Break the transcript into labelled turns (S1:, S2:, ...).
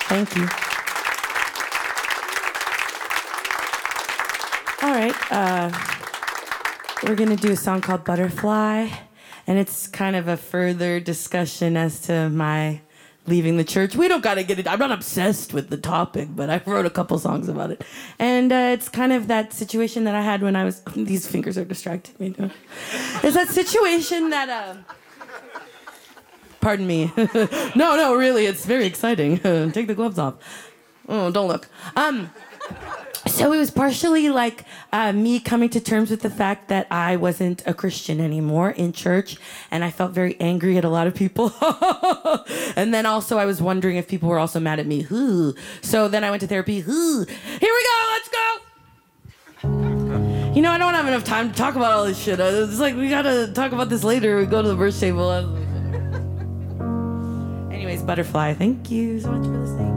S1: Thank you. All right, we're gonna do a song called Butterfly, and it's kind of a further discussion as to my leaving the church. We don't gotta get it. I'm not obsessed with the topic, but I wrote a couple songs about it. And it's kind of that situation that I had when I was... These fingers are distracting me. It's that situation that... Pardon me. No, really, it's very exciting. Take the gloves off. Oh, don't look. So it was partially like me coming to terms with the fact that I wasn't a Christian anymore in church, and I felt very angry at a lot of people. And then also I was wondering if people were also mad at me. Ooh. So then I went to therapy. Ooh. Here we go, let's go! You know, I don't have enough time to talk about all this shit. It's like, we gotta talk about this later. We go to the verse table. Anyways, Butterfly, thank you so much for listening.